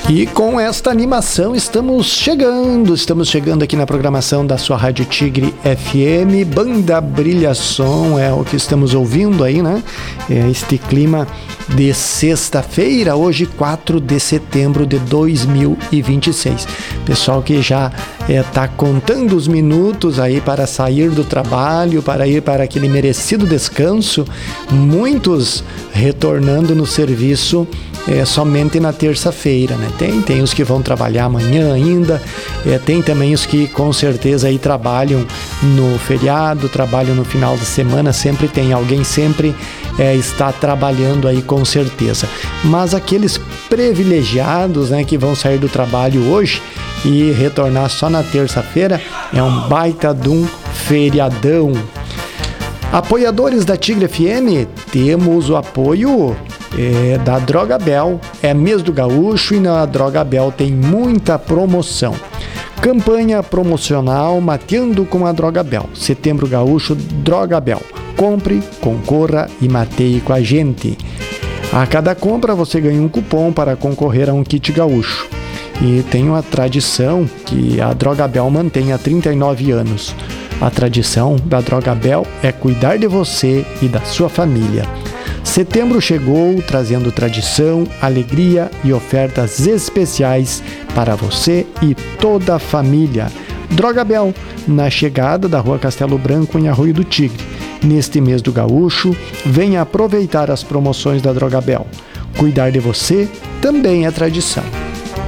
E com esta animação estamos chegando aqui na programação da sua Rádio Tigre FM. Banda Brilha Som é o que estamos ouvindo aí, né? É este clima de sexta-feira, hoje 4 de setembro de 2026. Pessoal que já está contando os minutos aí para sair do trabalho, para ir para aquele merecido descanso, muitos retornando no serviço somente na terça-feira, né? Tem os que vão trabalhar amanhã ainda, tem também os que com certeza aí trabalham no feriado, trabalham no final de semana, sempre tem alguém, sempre está trabalhando aí com certeza. Mas aqueles privilegiados, né, que vão sair do trabalho hoje e retornar só na terça-feira, é um baita de um feriadão. Apoiadores da Tigre FM, temos o apoio da Drogabel, é mês do gaúcho e na Drogabel tem muita promoção. Campanha promocional Mateando com a Drogabel. Setembro Gaúcho, Drogabel. Compre, concorra e mateie com a gente. A cada compra você ganha um cupom para concorrer a um kit gaúcho. E tem uma tradição que a Drogabel mantém há 39 anos. A tradição da Drogabel é cuidar de você e da sua família. Setembro chegou trazendo tradição, alegria e ofertas especiais para você e toda a família. Drogabel, na chegada da Rua Castelo Branco, em Arroio do Tigre. Neste mês do gaúcho, venha aproveitar as promoções da Drogabel. Cuidar de você também é tradição.